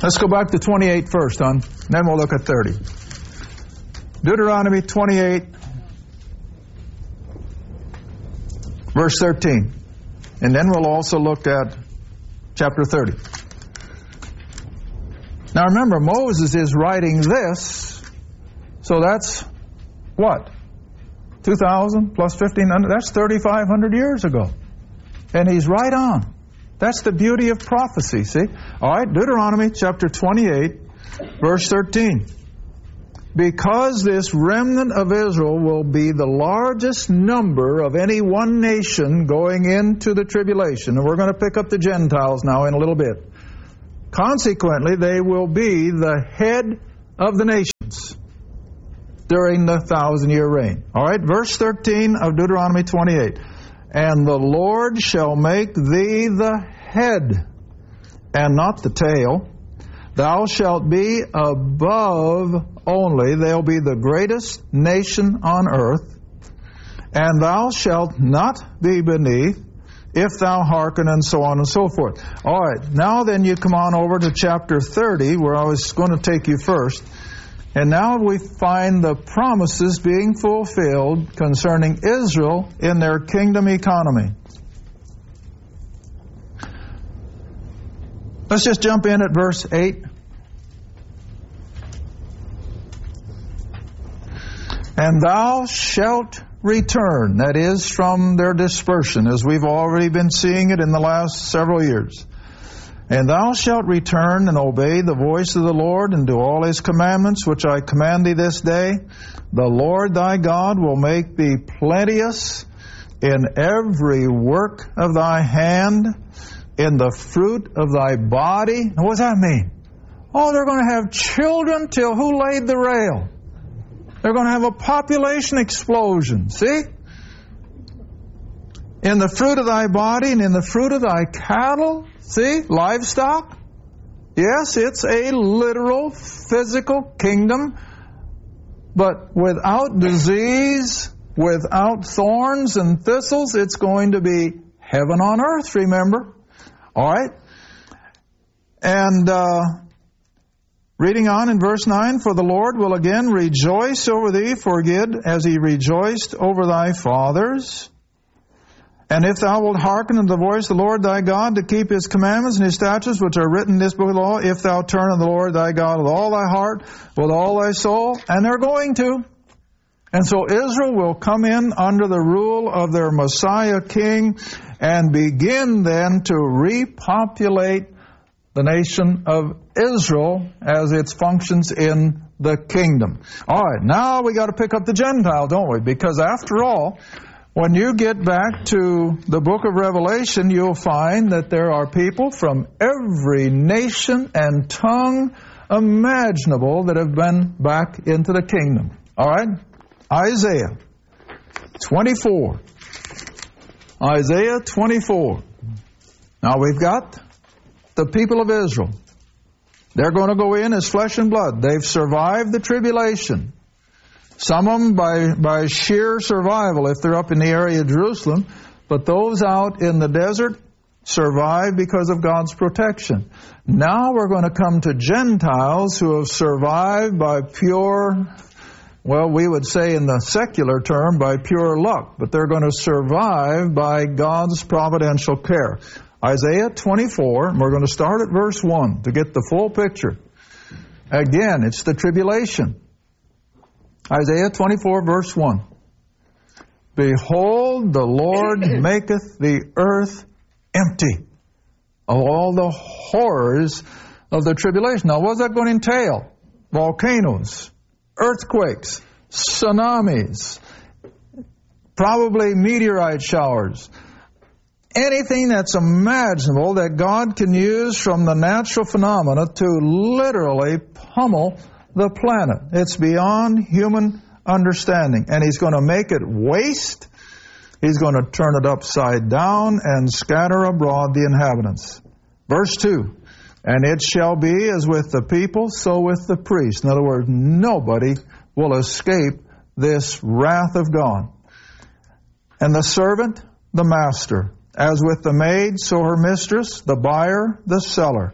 Let's go back to 28 first, hon. Then we'll look at 30. Deuteronomy 28, verse 13. And then we'll also look at chapter 30. Now remember, Moses is writing this, so that's what? 2,000 plus 1,500? That's 3,500 years ago. And he's right on. That's the beauty of prophecy, see? All right, Deuteronomy chapter 28, verse 13. Because this remnant of Israel will be the largest number of any one nation going into the tribulation. And we're going to pick up the Gentiles now in a little bit. Consequently, they will be the head of the nations during the 1,000-year reign. All right, verse 13 of Deuteronomy 28. And the Lord shall make thee the head, and not the tail. Thou shalt be above only. They'll be the greatest nation on earth. And thou shalt not be beneath, if thou hearken, and so on and so forth. All right, now then you come on over to chapter 30, where I was going to take you first. And now we find the promises being fulfilled concerning Israel in their kingdom economy. Let's just jump in at verse 8. And thou shalt return, that is, from their dispersion, as we've already been seeing it in the last several years. And thou shalt return and obey the voice of the Lord and do all His commandments, which I command thee this day. The Lord thy God will make thee plenteous in every work of thy hand, in the fruit of thy body. Now, what does that mean? Oh, they're going to have children till who laid the rail? They're going to have a population explosion. See? In the fruit of thy body and in the fruit of thy cattle. See? Livestock. Yes, it's a literal, physical kingdom. But without disease, without thorns and thistles, it's going to be heaven on earth, remember? All right? And reading on in verse 9, For the Lord will again rejoice over thee for good, as He rejoiced over thy fathers. And if thou wilt hearken unto the voice of the Lord thy God, to keep His commandments and His statutes, which are written in this book of the law, if thou turn unto the Lord thy God with all thy heart, with all thy soul, and they're going to. And so Israel will come in under the rule of their Messiah King and begin then to repopulate the nation of Israel as it functions in the kingdom. All right, now we got to pick up the Gentile, don't we? Because after all, when you get back to the book of Revelation, you'll find that there are people from every nation and tongue imaginable that have been back into the kingdom. All right? Isaiah 24. Isaiah 24. Now we've got the people of Israel. They're going to go in as flesh and blood. They've survived the tribulation. Some of them by sheer survival if they're up in the area of Jerusalem. But those out in the desert survive because of God's protection. Now we're going to come to Gentiles who have survived by pure, well, we would say in the secular term, by pure luck. But they're going to survive by God's providential care. Isaiah 24, and we're going to start at verse 1 to get the full picture. Again, it's the tribulation. Isaiah 24, verse 1. Behold, the Lord maketh the earth empty of all the horrors of the tribulation. Now, what's that going to entail? Volcanoes, earthquakes, tsunamis, probably meteorite showers. Anything that's imaginable that God can use from the natural phenomena to literally pummel the planet. It's beyond human understanding. And He's going to make it waste. He's going to turn it upside down and scatter abroad the inhabitants. Verse 2. And it shall be as with the people, so with the priests. In other words, nobody will escape this wrath of God. And the servant, the master. As with the maid, so her mistress, the buyer, the seller.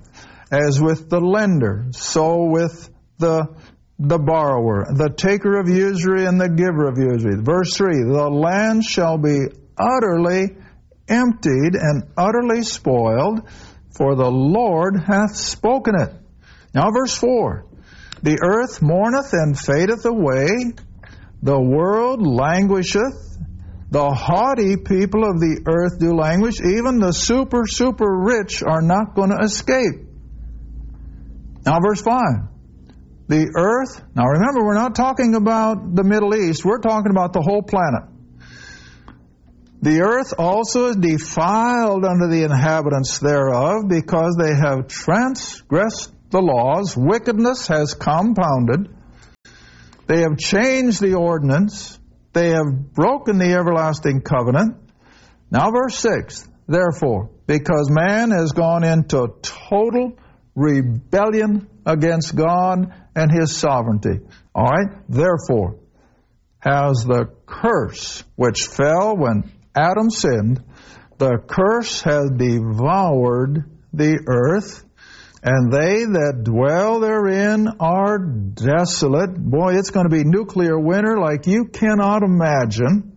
as with the lender, so with the borrower, the taker of usury and the giver of usury. Verse 3, the land shall be utterly emptied and utterly spoiled, for the Lord hath spoken it. Now verse 4, the earth mourneth and fadeth away, the world languisheth, the haughty people of the earth do languish, even the super rich are not going to escape. Now verse 5, the earth, now remember, we're not talking about the Middle East, we're talking about the whole planet. The earth also is defiled unto the inhabitants thereof, because they have transgressed the laws. Wickedness has compounded. They have changed the ordinance. They have broken the everlasting covenant. Now verse 6, therefore, because man has gone into total rebellion against God and His sovereignty. All right? Therefore, has the curse which fell when Adam sinned, the curse has devoured the earth, and they that dwell therein are desolate. Boy, it's going to be nuclear winter like you cannot imagine.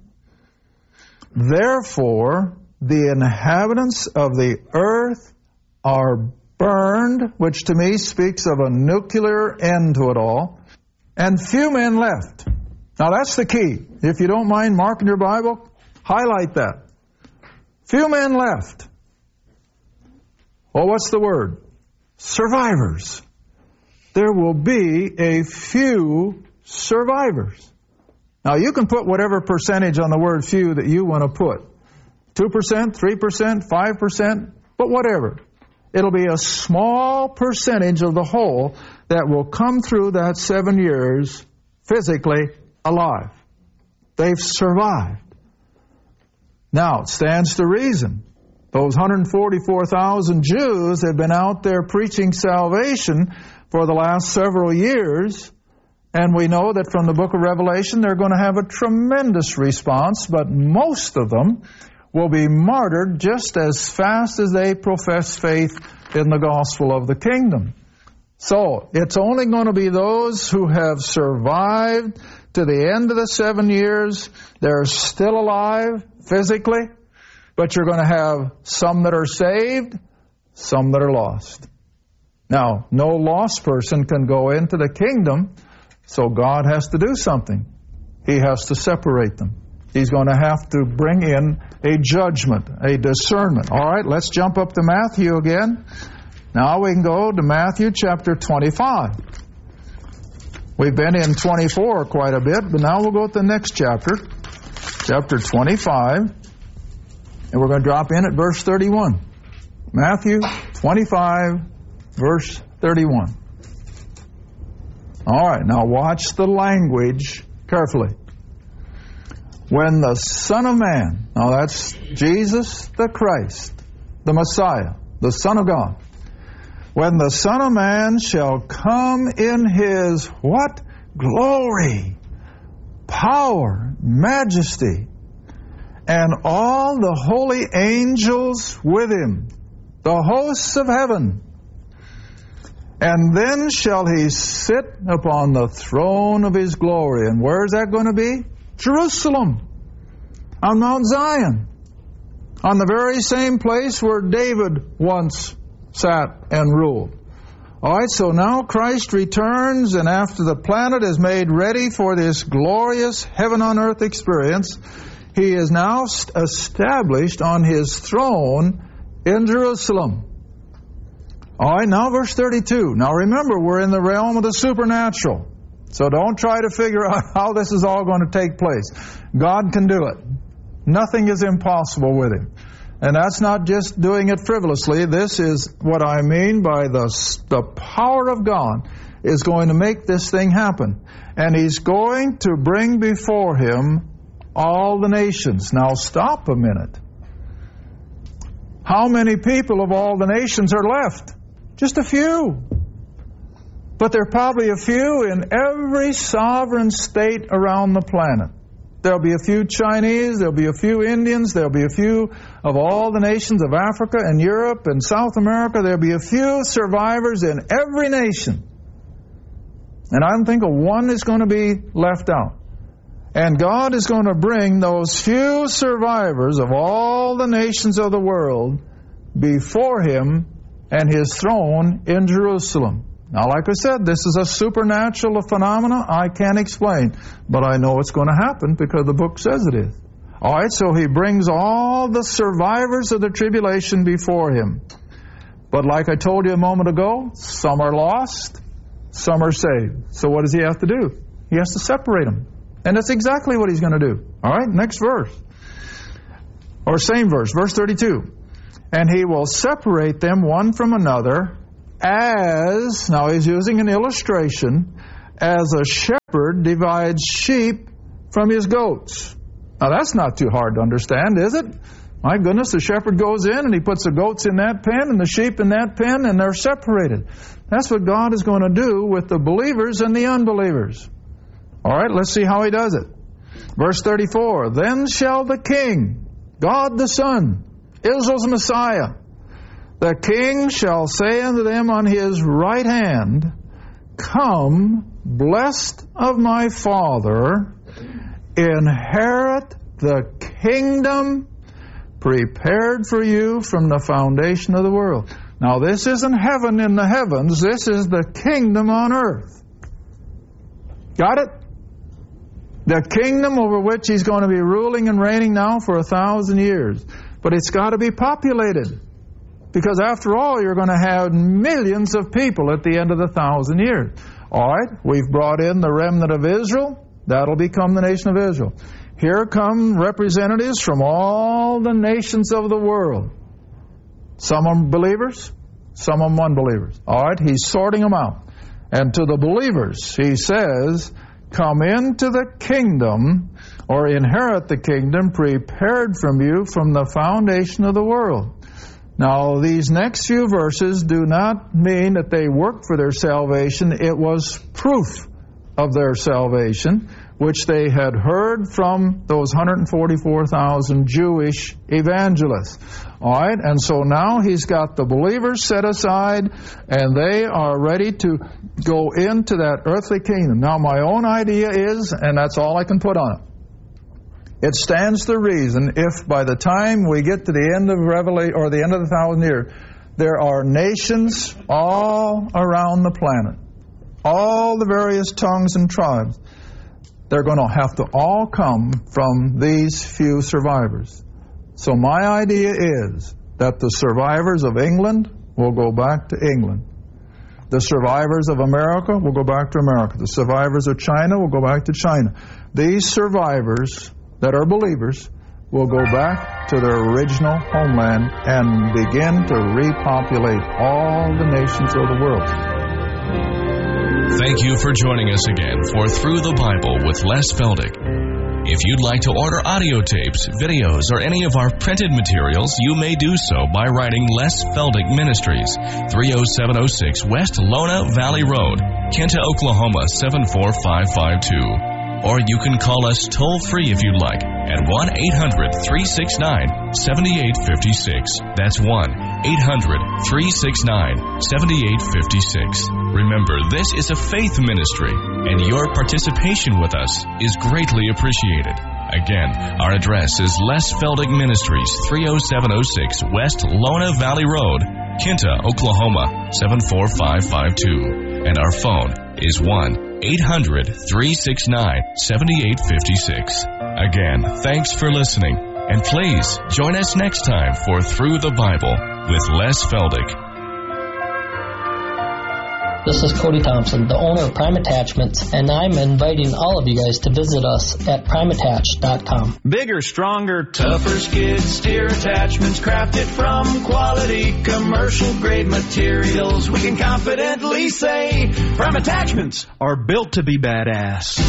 Therefore, the inhabitants of the earth are burned, which to me speaks of a nuclear end to it all, and few men left. Now that's the key. If you don't mind marking your Bible, highlight that. Few men left. Well, what's the word? Survivors. There will be a few survivors. Now you can put whatever percentage on the word few that you want to put. 2%, 3%, 5%, but whatever. It'll be a small percentage of the whole that will come through that 7 years physically alive. They've survived. Now, it stands to reason. Those 144,000 Jews have been out there preaching salvation for the last several years, and we know that from the book of Revelation they're going to have a tremendous response, but most of them will be martyred just as fast as they profess faith in the gospel of the kingdom. So, it's only going to be those who have survived to the end of the 7 years. They're still alive physically, but you're going to have some that are saved, some that are lost. Now, no lost person can go into the kingdom, so God has to do something. He has to separate them. He's going to have to bring in a judgment, a discernment. All right, let's jump up to Matthew again. Now we can go to Matthew chapter 25. We've been in 24 quite a bit, but now we'll go to the next chapter, chapter 25, and we're going to drop in at verse 31. Matthew 25, verse 31. All right, now watch the language carefully. When the Son of Man, now that's Jesus the Christ, the Messiah, the Son of God. When the Son of Man shall come in His what? Glory, power, majesty, and all the holy angels with Him, the hosts of heaven. And then shall He sit upon the throne of His glory. And where is that going to be? Jerusalem, on Mount Zion, on the very same place where David once sat and ruled. All right, so now Christ returns, and after the planet is made ready for this glorious heaven on earth experience, He is now established on His throne in Jerusalem. All right, now verse 32. Now remember, we're in the realm of the supernatural. So don't try to figure out how this is all going to take place. God can do it. Nothing is impossible with Him. And that's not just doing it frivolously. This is what I mean by the power of God is going to make this thing happen. And He's going to bring before Him all the nations. Now stop a minute. How many people of all the nations are left? Just a few. But there are probably a few in every sovereign state around the planet. There'll be a few Chinese, there'll be a few Indians, there'll be a few of all the nations of Africa and Europe and South America. There'll be a few survivors in every nation. And I don't think one is going to be left out. And God is going to bring those few survivors of all the nations of the world before Him and His throne in Jerusalem. Now, like I said, this is a supernatural phenomena I can't explain, but I know it's going to happen because the book says it is. All right, so He brings all the survivors of the tribulation before Him. But like I told you a moment ago, some are lost, some are saved. So what does He have to do? He has to separate them. And that's exactly what He's going to do. All right, next verse. Or same verse, verse 32. And He will separate them one from another, as, now He's using an illustration, as a shepherd divides sheep from his goats. Now that's not too hard to understand, is it? My goodness, the shepherd goes in and he puts the goats in that pen and the sheep in that pen, and they're separated. That's what God is going to do with the believers and the unbelievers. All right, let's see how He does it. Verse 34, then shall the King, God the Son, Israel's Messiah, the King shall say unto them on His right hand, come, blessed of my Father, inherit the kingdom prepared for you from the foundation of the world. Now this isn't heaven in the heavens, this is the kingdom on earth. Got it? The kingdom over which He's going to be ruling and reigning now for 1,000 years. But it's got to be populated. Because after all, you're going to have millions of people at the end of the 1,000 years. All right, we've brought in the remnant of Israel. That'll become the nation of Israel. Here come representatives from all the nations of the world. Some are believers, some are unbelievers. All right, He's sorting them out. And to the believers, He says, come into the kingdom, or inherit the kingdom prepared from you from the foundation of the world. Now, these next few verses do not mean that they worked for their salvation. It was proof of their salvation, which they had heard from those 144,000 Jewish evangelists. All right, and so now He's got the believers set aside, and they are ready to go into that earthly kingdom. Now, my own idea is, and that's all I can put on it, it stands to reason if by the time we get to the end of Revelation, or the end of the 1,000 years, there are nations all around the planet, all the various tongues and tribes. They're going to have to all come from these few survivors. So my idea is that the survivors of England will go back to England. The survivors of America will go back to America. The survivors of China will go back to China. These survivors that are believers will go back to their original homeland and begin to repopulate all the nations of the world. Thank you for joining us again for Through the Bible with Les Feldick. If you'd like to order audio tapes, videos, or any of our printed materials, you may do so by writing Les Feldick Ministries, 30706 West Lona Valley Road, Kinta, Oklahoma 74552. Or you can call us toll-free if you'd like at 1-800-369-7856. That's 1-800-369-7856. Remember, this is a faith ministry, and your participation with us is greatly appreciated. Again, our address is Les Feldick Ministries, 30706 West Lona Valley Road, Kinta, Oklahoma 74552. And our phone is 1-800-369-7856. Again, thanks for listening, and please join us next time for Through the Bible with Les Feldick. This is Cody Thompson, the owner of Prime Attachments, and I'm inviting all of you guys to visit us at primeattach.com. Bigger, stronger, tougher skid steer attachments crafted from quality commercial-grade materials. We can confidently say Prime Attachments are built to be badass.